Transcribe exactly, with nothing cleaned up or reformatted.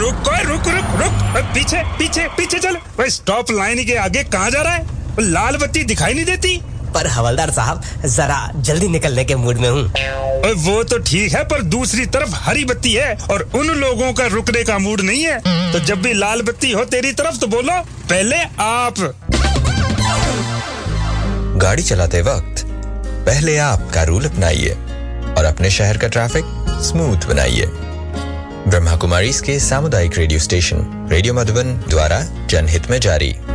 रुक कोई रुक रुक रुक पीछे पीछे पीछे चल। भाई स्टॉप लाइन के आगे कहाँ जा रहा है? लाल बत्ती दिखाई नहीं देती। पर हवलदार साहब जरा जल्दी निकलने के मूड में हूँ। वो तो ठीक है पर दूसरी तरफ हरी बत्ती है और उन लोगों का रुकने का मूड नहीं है। तो जब भी लाल बत्ती हो तेरी तरफ तो बोलो पहले आप। गाड़ी चलाते वक्त पहले आप का रूल अपनाइए और अपने शहर का ट्रैफिक स्मूथ बनाइए। ब्रह्मा कुमारीज के सामुदायिक रेडियो स्टेशन रेडियो मधुबन द्वारा जनहित में जारी।